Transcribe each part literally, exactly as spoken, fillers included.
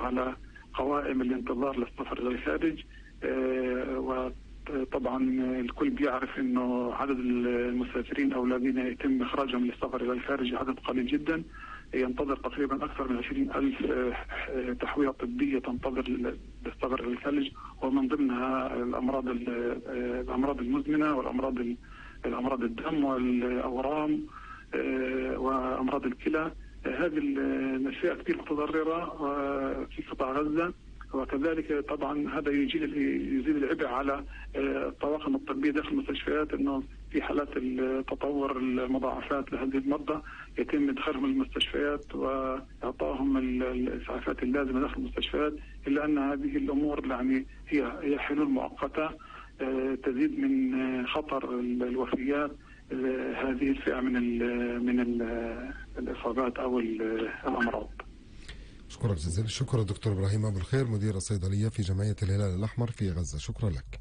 على قوائم الانتظار للسفر إلى الخارج. وطبعا الكل بيعرف أنه عدد المسافرين أو الذين يتم إخراجهم للسفر إلى الخارج عدد قليل جدا، ينتظر تقريبا أكثر من عشرين ألف تحويلة طبية تنتظر للسفر إلى الخارج، ومن ضمنها الأمراض الأمراض المزمنة والأمراض الأمراض الدم والأورام وأمراض الكلى. هذه الأشياء كثير متضررة في قطاع غزة، وكذلك طبعا هذا يزيد يزيد العبء على الطواقم الطبية داخل المستشفيات، انه في حالات التطور المضاعفات لهذه المرضى يتم ادخالهم المستشفيات واعطائهم الاسعافات اللازمة داخل المستشفيات، الا ان هذه الامور يعني هي هي حلول مؤقتة تزيد من خطر الوفيات هذه الفئة من ال من ال الإصابات أو الأمراض. شكرا جزيلا. شكرا دكتور إبراهيم أبو الخير، مدير الصيدلية في جمعية الهلال الأحمر في غزة. شكرا لك.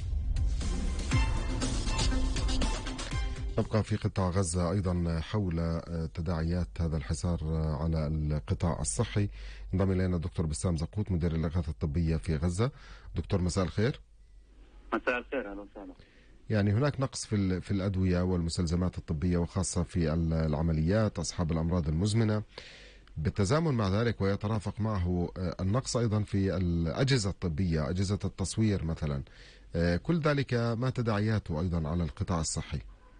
نبقى في قطاع غزة أيضا حول تداعيات هذا الحصار على القطاع الصحي. انضم إلينا الدكتور بسام زقوت، مدير الإغاثة الطبية في غزة. دكتور مساء الخير. مساء الخير، أهلا وسهلا. يعني هناك نقص في في الأدوية والمستلزمات الطبية، وخاصة في العمليات أصحاب الأمراض المزمنة. بالتزامن مع ذلك ويترافق معه النقص أيضا في الأجهزة الطبية، أجهزة التصوير مثلا. كل ذلك ما تداعياته أيضا على القطاع الصحي؟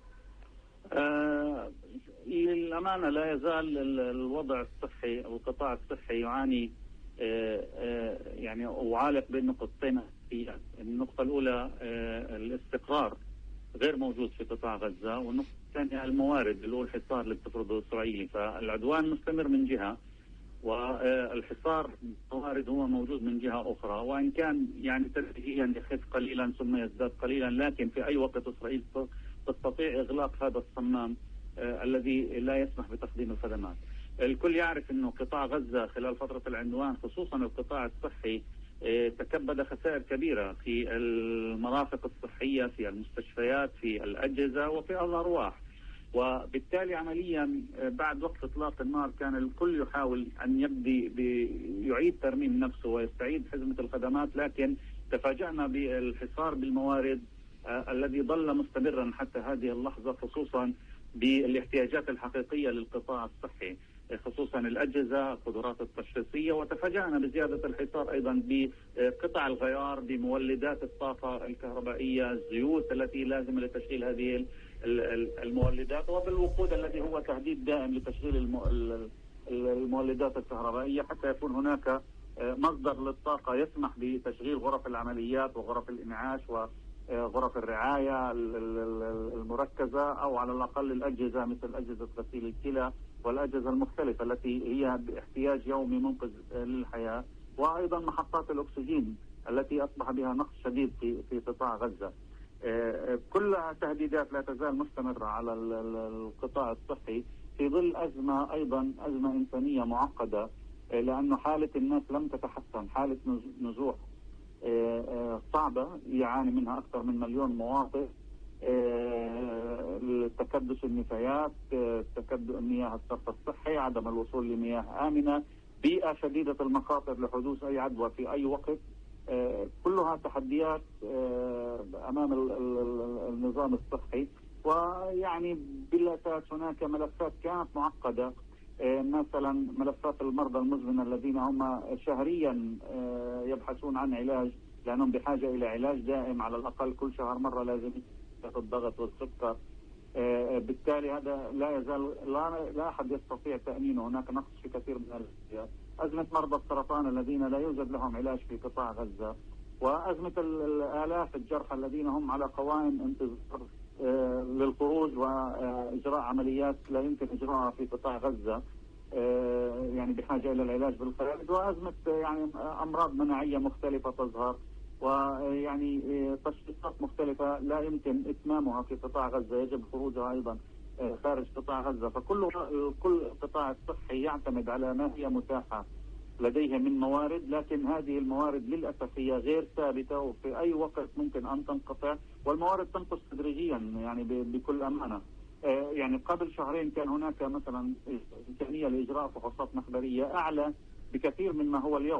آه للأمانة لا يزال الوضع الصحي أو القطاع الصحي يعاني آه آه يعني وعالق بين نقطتين. النقطة الأولى آه الاستقرار غير موجود في قطاع غزة، والنقطة الثانية الموارد اللي هو الحصار اللي بتفرضه إسرائيل. فالعدوان مستمر من جهة، والحصار الموارد هو موجود من جهة أخرى، وإن كان يعني تدريجيا يخف قليلا ثم يزداد قليلا، لكن في أي وقت إسرائيل تستطيع إغلاق هذا الصمام آه الذي لا يسمح بتقديم الخدمات. الكل يعرف أنه قطاع غزة خلال فترة العدوان خصوصا القطاع الصحي تكبد خسائر كبيرة في المرافق الصحية، في المستشفيات، في الأجهزة، وفي الأرواح. وبالتالي عمليا بعد وقت إطلاق النار كان الكل يحاول أن يبدي يعيد ترميم نفسه ويستعيد حزمة الخدمات، لكن تفاجأنا بالحصار بالموارد آه الذي ظل مستمرا حتى هذه اللحظة، خصوصا بالاحتياجات الحقيقية للقطاع الصحي، خصوصا الأجهزة، القدرات التشخيصية. وتفاجأنا بزيادة الحصار أيضا بقطع الغيار، بمولدات الطاقة الكهربائية، الزيوت التي لازمة لتشغيل هذه المولدات، وبالوقود الذي هو تهديد دائم لتشغيل المولدات الكهربائية، حتى يكون هناك مصدر للطاقة يسمح بتشغيل غرف العمليات وغرف الإنعاش وغرف الرعاية المركزة، أو على الأقل الأجهزة مثل أجهزة غسيل الكلى والأجهزة المختلفة التي هي باحتياج يومي منقذ للحياة، وأيضا محطات الأكسجين التي أصبح بها نقص شديد في في قطاع غزة. كلها تهديدات لا تزال مستمرة على القطاع الصحي في ظل أزمة أيضا أزمة إنسانية معقدة، لأنه حالة الناس لم تتحسن، حالة نزوح صعبة يعاني منها أكثر من مليون مواطن. تكدس النفايات، تكدس مياه الصرف الصحي، عدم الوصول لمياه آمنة، بيئة شديدة المخاطر لحدوث أي عدوى في أي وقت. كلها تحديات أمام النظام الصحي. ويعني بلا أساس هناك ملفات كانت معقدة، مثلا ملفات المرضى المزمنة الذين هم شهريا يبحثون عن علاج، لأنهم بحاجة إلى علاج دائم على الأقل كل شهر مرة لازم الضغط والسكر. بالتالي هذا لا يزال لا, لا أحد يستطيع تأمينه. هناك نقص في كثير من الأشياء. أزمة مرضى السرطان الذين لا يوجد لهم علاج في قطاع غزة، وأزمة الآلاف الجرحى الذين هم على قوائم انتظار للخروج وإجراء عمليات لا يمكن إجراءها في قطاع غزة، يعني بحاجة إلى العلاج بالخارج، وأزمة يعني أمراض مناعية مختلفة تظهر، ويعني تشخيصات مختلفة لا يمكن إتمامها في قطاع غزة، يجب خروجها أيضا خارج قطاع غزة. فكل كل قطاع الصحي يعتمد على ما هي متاحة لديه من موارد، لكن هذه الموارد للأسف هي غير ثابتة، وفي أي وقت ممكن أن تنقطع، والموارد تنقص تدريجيا يعني بكل أمانة. يعني قبل شهرين كان هناك مثلا إمكانية لإجراء فحوصات مخبرية أعلى بكثير مما هو اليوم.